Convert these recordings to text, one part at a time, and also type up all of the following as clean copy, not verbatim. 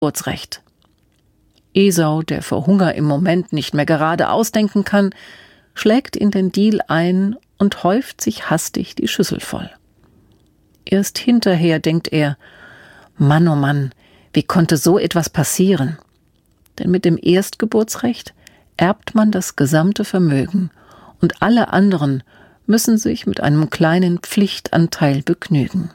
Geburtsrecht. Esau, der vor Hunger im Moment nicht mehr gerade ausdenken kann, schlägt in den Deal ein und häuft sich hastig die Schüssel voll. Erst hinterher denkt er: Mann, oh Mann, wie konnte so etwas passieren? Denn mit dem Erstgeburtsrecht erbt man das gesamte Vermögen und alle anderen müssen sich mit einem kleinen Pflichtanteil begnügen.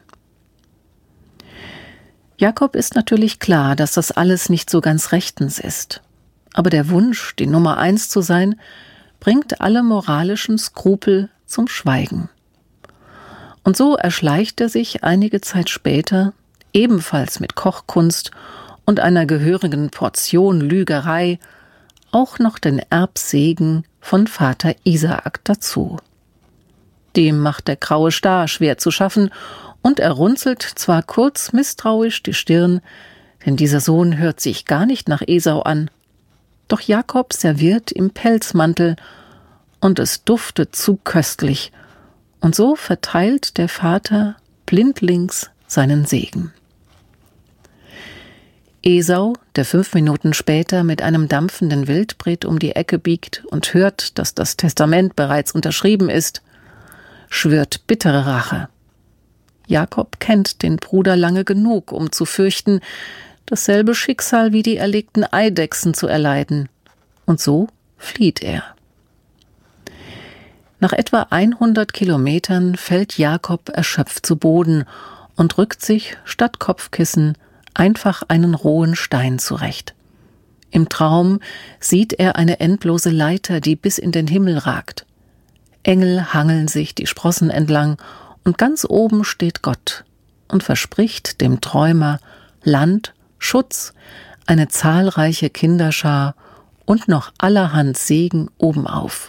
Jakob ist natürlich klar, dass das alles nicht so ganz rechtens ist. Aber der Wunsch, die Nummer 1 zu sein, bringt alle moralischen Skrupel zum Schweigen. Und so erschleicht er sich einige Zeit später, ebenfalls mit Kochkunst und einer gehörigen Portion Lügerei, auch noch den Erbsegen von Vater Isaak dazu. Dem macht der graue Star schwer zu schaffen, und er runzelt zwar kurz misstrauisch die Stirn, denn dieser Sohn hört sich gar nicht nach Esau an, doch Jakob serviert im Pelzmantel, und es duftet zu köstlich, und so verteilt der Vater blindlings seinen Segen. Esau, der 5 Minuten später mit einem dampfenden Wildbret um die Ecke biegt und hört, dass das Testament bereits unterschrieben ist, schwört bittere Rache. Jakob kennt den Bruder lange genug, um zu fürchten, dasselbe Schicksal wie die erlegten Eidechsen zu erleiden. Und so flieht er. Nach etwa 100 Kilometern fällt Jakob erschöpft zu Boden und rückt sich statt Kopfkissen einfach einen rohen Stein zurecht. Im Traum sieht er eine endlose Leiter, die bis in den Himmel ragt. Engel hangeln sich die Sprossen entlang, und ganz oben steht Gott und verspricht dem Träumer Land, Schutz, eine zahlreiche Kinderschar und noch allerhand Segen obenauf.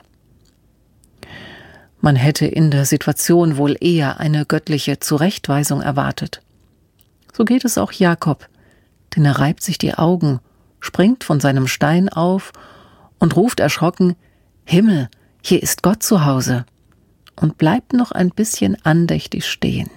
Man hätte in der Situation wohl eher eine göttliche Zurechtweisung erwartet. So geht es auch Jakob, denn er reibt sich die Augen, springt von seinem Stein auf und ruft erschrocken: Himmel, hier ist Gott zu Hause, und bleibt noch ein bisschen andächtig stehen.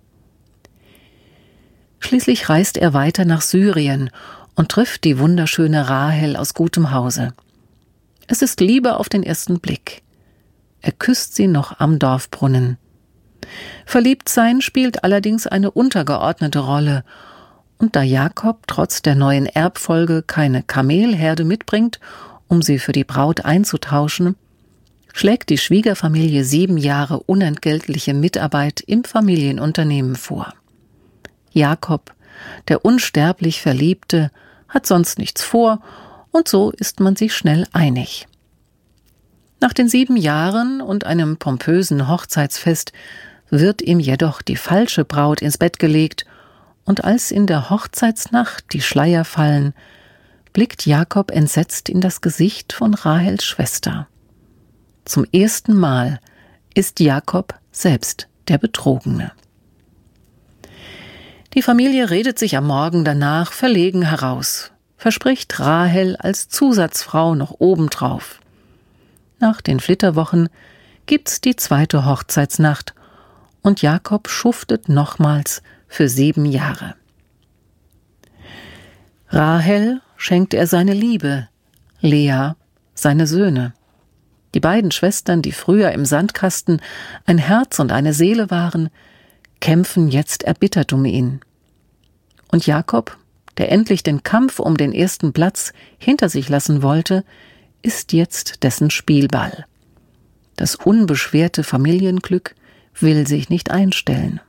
Schließlich reist er weiter nach Syrien und trifft die wunderschöne Rahel aus gutem Hause. Es ist Liebe auf den ersten Blick. Er küsst sie noch am Dorfbrunnen. Verliebtsein spielt allerdings eine untergeordnete Rolle, und da Jakob trotz der neuen Erbfolge keine Kamelherde mitbringt, um sie für die Braut einzutauschen, schlägt die Schwiegerfamilie 7 Jahre unentgeltliche Mitarbeit im Familienunternehmen vor. Jakob, der unsterblich Verliebte, hat sonst nichts vor, und so ist man sich schnell einig. Nach den 7 Jahren und einem pompösen Hochzeitsfest wird ihm jedoch die falsche Braut ins Bett gelegt, und als in der Hochzeitsnacht die Schleier fallen, blickt Jakob entsetzt in das Gesicht von Rahels Schwester. Zum ersten Mal ist Jakob selbst der Betrogene. Die Familie redet sich am Morgen danach verlegen heraus, verspricht Rahel als Zusatzfrau noch obendrauf. Nach den Flitterwochen gibt's die 2. Hochzeitsnacht und Jakob schuftet nochmals für 7 Jahre. Rahel schenkt er seine Liebe, Lea seine Söhne. Die beiden Schwestern, die früher im Sandkasten ein Herz und eine Seele waren, kämpfen jetzt erbittert um ihn. Und Jakob, der endlich den Kampf um den ersten Platz hinter sich lassen wollte, ist jetzt dessen Spielball. Das unbeschwerte Familienglück will sich nicht einstellen.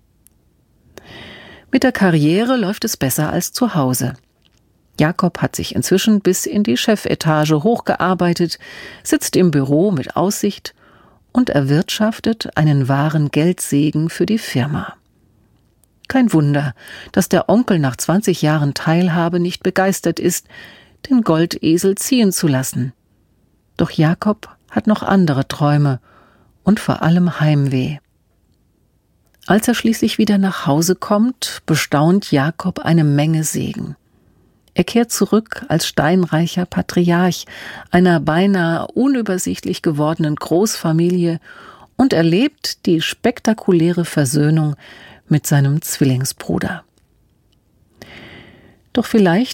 Mit der Karriere läuft es besser als zu Hause. Jakob hat sich inzwischen bis in die Chefetage hochgearbeitet, sitzt im Büro mit Aussicht und erwirtschaftet einen wahren Geldsegen für die Firma. Kein Wunder, dass der Onkel nach 20 Jahren Teilhabe nicht begeistert ist, den Goldesel ziehen zu lassen. Doch Jakob hat noch andere Träume und vor allem Heimweh. Als er schließlich wieder nach Hause kommt, bestaunt Jakob eine Menge Segen. Er kehrt zurück als steinreicher Patriarch einer beinahe unübersichtlich gewordenen Großfamilie und erlebt die spektakuläre Versöhnung mit seinem Zwillingsbruder. Doch vielleicht